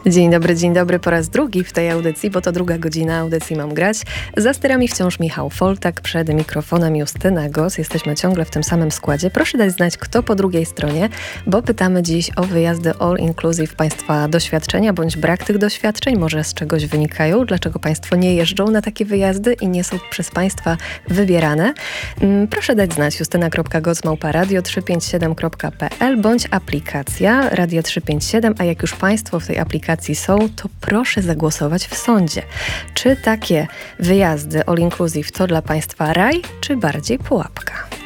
Dzień dobry po raz drugi w tej audycji, bo to druga godzina audycji Mam grać. Za sterami wciąż Michał Foltak, przed mikrofonem Justyna Gos. Jesteśmy ciągle w tym samym składzie. Proszę dać znać, kto po drugiej stronie, bo pytamy dziś o wyjazdy all inclusive. Państwa doświadczenia bądź brak tych doświadczeń, może z czegoś wynikają, dlaczego Państwo nie jeżdżą na takie wyjazdy i nie są przez Państwa wybierane. Proszę dać znać justyna.goc@radio357.pl bądź aplikacja Radio 357, a jak już Państwo w tej aplikacji są, to proszę zagłosować w sądzie. Czy takie wyjazdy all inclusive to dla Państwa raj, czy bardziej pułapka?